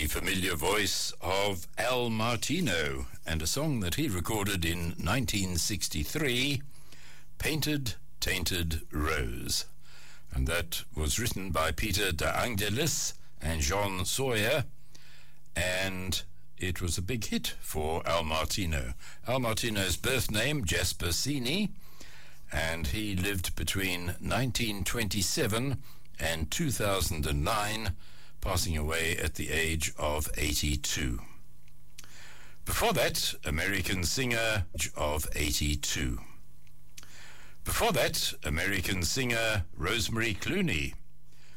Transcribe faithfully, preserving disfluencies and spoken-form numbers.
the familiar voice of Al Martino and a song that he recorded in nineteen sixty-three, Painted, Tainted Rose. And that was written by Peter de Angelis and Jean Sawyer, and it was a big hit for Al Martino. Al Martino's birth name, Jasper Sini, and he lived between nineteen twenty-seven and two thousand nine, passing away at the age of eighty-two. Before that, American singer of eighty-two. Before that, American singer Rosemary Clooney.